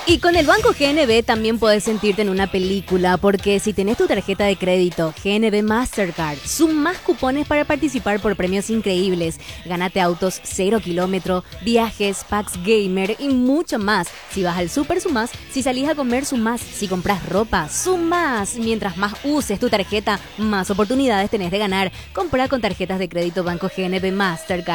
Y con el Banco GNB también podés sentirte en una película, porque si tenés tu tarjeta de crédito GNB Mastercard, sumás cupones para participar por premios increíbles. Gánate autos 0 kilómetro, viajes, packs gamer y mucho más. Si vas al súper, sumás. Si salís a comer, sumás. Si compras ropa, sumás. Mientras más uses tu tarjeta, más oportunidades tenés de ganar. Comprá con tarjetas de crédito Banco GNB Mastercard.